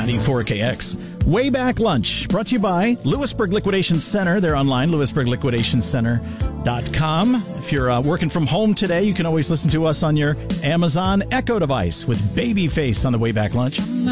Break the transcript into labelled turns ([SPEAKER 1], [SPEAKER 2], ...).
[SPEAKER 1] 94KX. Way Back Lunch, brought to you by Lewisburg Liquidation Center. They're online, lewisburgliquidationcenter.com. If you're working from home today, you can always listen to us on your Amazon Echo device with Babyface on the Way Back Lunch.